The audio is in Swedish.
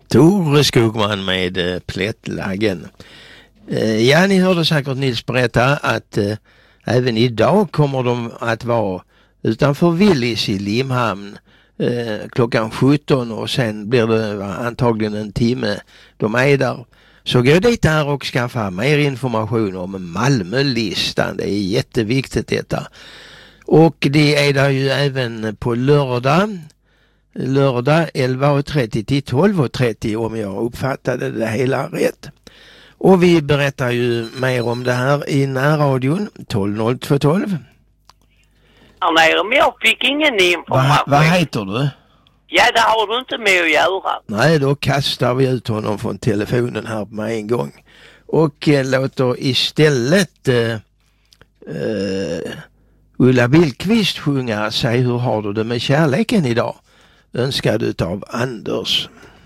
Tore Skogman med Plättlaggen. Ja, ni hörde säkert Nils berätta att även idag kommer de att vara utanför Willys i Limhamn klockan 17 och sen blir det antagligen en timme de är där. Så gå dit här och skaffa mer information om Malmölistan. Det är jätteviktigt detta. Och det är där ju även på lördag 11.30 till 12.30 om jag uppfattade det hela rätt. Och vi berättar ju mer om det här i närradion 12.02.12. Ja, nej, men jag fick ingen information. Vad heter du? Ja, det har du inte med att göra. Nej, då kastar vi ut honom från telefonen här med en gång. Och låter istället Ulla Billqvist sjunga Säg hur har du det med kärleken idag? Önskad utav Anders.